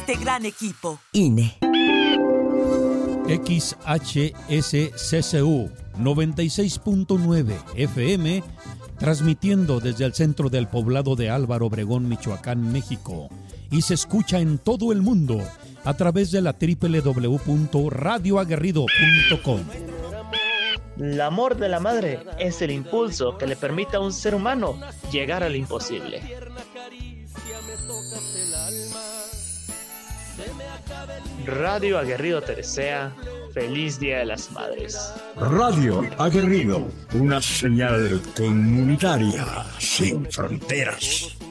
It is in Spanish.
este gran equipo. INE. XHSCCU 96.9 FM, transmitiendo desde el centro del poblado de Álvaro Obregón, Michoacán, México, y se escucha en todo el mundo a través de la www.radioaguerrido.com. El amor de la madre es el impulso que le permite a un ser humano llegar al imposible. Radio Aguerrido te desea feliz Día de las Madres. Radio Aguerrido, una señal comunitaria sin fronteras.